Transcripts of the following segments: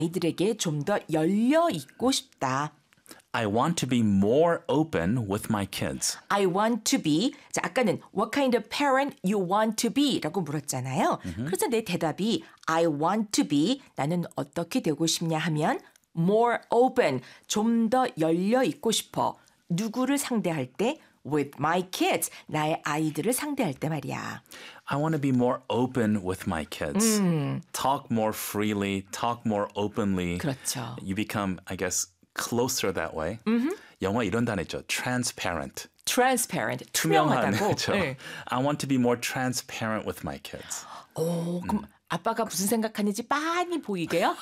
아이들에게 좀 더 열려 있고 싶다. I want to be more open with my kids. I want to be. 자, 아까는 what kind of parent you want to be 라고 물었잖아요. 그래서 내 대답이 I want to be. 나는 어떻게 되고 싶냐 하면 more open. 좀 더 열려 있고 싶어. 누구를 상대할 때? With my kids. 나의 아이들을 상대할 때 말이야. I want to be more open with my kids. Talk more freely, talk more openly. 그렇죠. You become, I guess, closer that way. 영어 이런 단어 있죠. Transparent. Transparent. 투명한. 투명하다고. 그렇죠. 네. I want to be more transparent with my kids. 오, 그럼 아빠가 무슨 생각하는지 빤히 보이게요?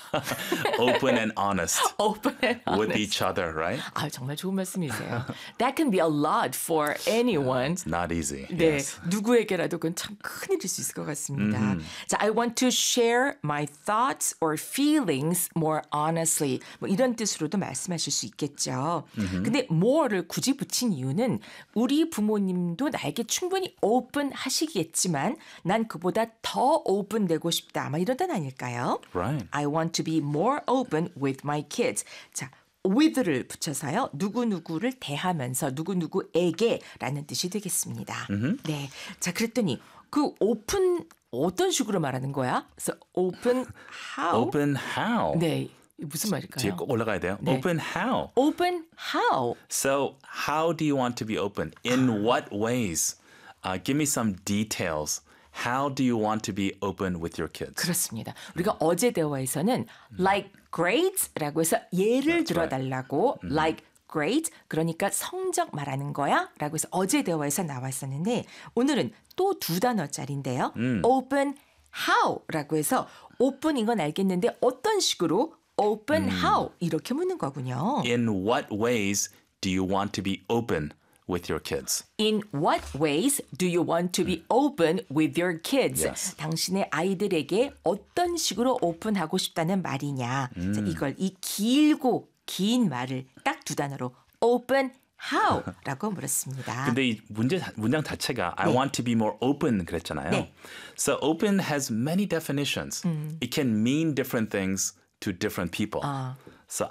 Open and honest Open and with honest. each other, right? 아, 정말 좋은 말씀이세요. That can be a lot for anyone. It's not easy. 네, Yes. 누구에게라도 그건 참 큰일일 수 있을 것 같습니다. 자, I want to share my thoughts or feelings more honestly. 뭐 이런 뜻으로도 말씀하실 수 있겠죠. 근데 more를 굳이 붙인 이유는 우리 부모님도 나에게 충분히 open 하시겠지만 난 그보다 더 open 되고 싶다. 아마 이런 뜻 아닐까요? Right. I want to be more open with my kids. 자, with를 붙여서요. 누구누구를 대하면서 누구누구에게 라는 뜻이 되겠습니다. 네. 자, 그랬더니 그 open 어떤 식으로 말하는 거야? 그래서 open how? Open how? 네. 이게 무슨 뒤에 말일까요? 꼭 올라가야 돼요. 네. Open how? Open how? So how do you want to be open? In what ways? Give me some details. How do you want to be open with your kids? 그렇습니다. 우리가 어제 대화에서는 like grades라고 해서 예를 들어달라고 like grade 그러니까 성적 말하는 거야 라고 해서 어제 대화에서 나왔었는데 오늘은 또 두 단어짜리인데요. open how라고 해서 open인 건 알겠는데 어떤 식으로 open how 이렇게 묻는 거군요. In what ways do you want to be open with your kids? In what ways do you want to be open with your kids? Yes. 당신의 아이들에게 어떤 식으로 오픈하고 싶다는 말이냐. 자, 이걸 이 길고 긴 말을 딱 두 단어로 open how라고 물었습니다. 근데 이 문장 자체가 I want to be more open 그랬잖아요. 네. So open has many definitions. It can mean different things to different people. So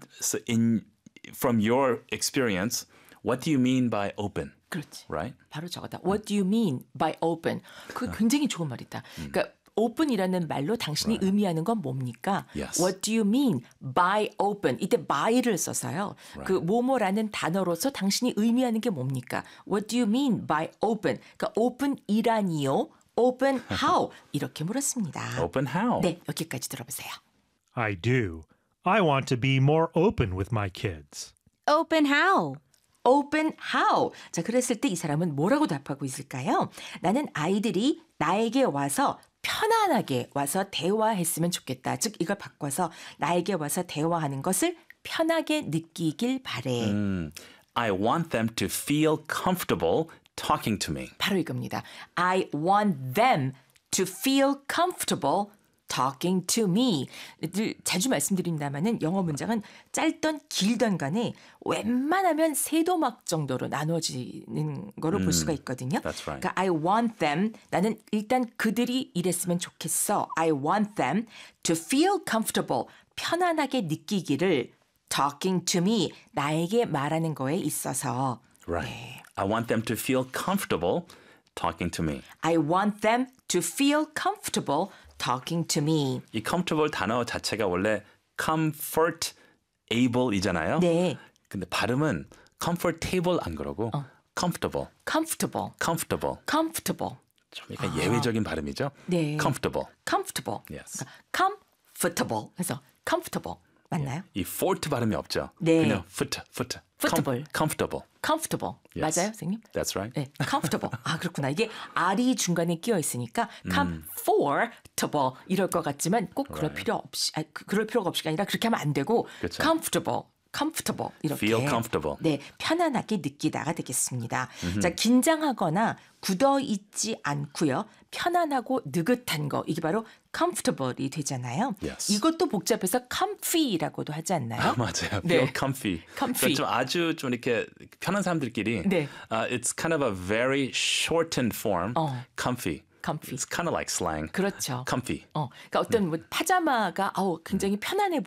from your experience, what do you mean by open? 그렇지. Right? 바로 저거다. What do you mean by open? 그 굉장히 좋은 말이다. 그러니까 open이라는 말로 당신이 의미하는 건 뭡니까? Yes. What do you mean by open? 이때 by를 써서요. 그 뭐뭐라는 단어로서 당신이 의미하는 게 뭡니까? What do you mean by open? 그러니까 open이라니요. Open how? 이렇게 물었습니다. Open how? 네, 여기까지 들어보세요. I do. I want to be more open with my kids. Open how? Open how? 자, 그랬을 때 이 사람은 뭐라고 답하고 있을까요? 나는 아이들이 나에게 와서 편안하게 와서 대화했으면 좋겠다. 즉 이걸 바꿔서 나에게 와서 대화하는 것을 편하게 느끼길 바래. I want them to feel comfortable talking to me. 바로 이겁니다. I want them to feel comfortable talking to me. 늘 자주 말씀드립니다마는 영어 문장은 짧던 길던 간에 웬만하면 세 도막 정도로 나눠지는 거로 볼 수가 있거든요. That's right. 그러니까 I want them. 나는 일단 그들이 이랬으면 좋겠어. I want them to feel comfortable. 편안하게 느끼기를 talking to me. 나에게 말하는 거에 있어서. Right. I want them to feel comfortable talking to me. I want them to feel comfortable talking to me. 이 comfortable 단어 자체가 원래 comfortable이잖아요. 네. 근데 발음은 comfortable 안 그러고 comfortable, comfortable, comfortable. comfortable. 좀 약간 예외적인 발음이죠. 네. comfortable. comfortable. Yes. 그러니까 comfortable. 그래서 comfortable. 맞나요? 이 fort 발음이 없죠. 네. 그냥 foot. Footable. comfortable. comfortable. Yes. 맞아요, 선생님? That's right. 네, comfortable. 아, 그렇구나. 이게 R이 중간에 끼어 있으니까 comfortable 이럴 것 같지만 꼭 그럴 필요 없이, 그럴 필요가 없이가 아니라 그렇게 하면 안 되고 그쵸. comfortable 이렇게. Feel comfortable. 네, 편안하게 느끼다가 되겠습니다. 자, 긴장하거나 굳어 있지 않고요. 편안하고 느긋한 거 이게 바로 comfortable이 되잖아요. Yes. 이것도 복잡해서 comfy라고도 하지 않나요? 맞아요. 네. Feel comfy. comfy. 그러니까 좀 아주 좀 이렇게 편한 사람들끼리 네. it's kind of a very shortened form. comfy. comfy. It's kind of like slang. 그렇죠. Comfy. 그러니까 어떤 뭐 파자마가 굉장히 편안해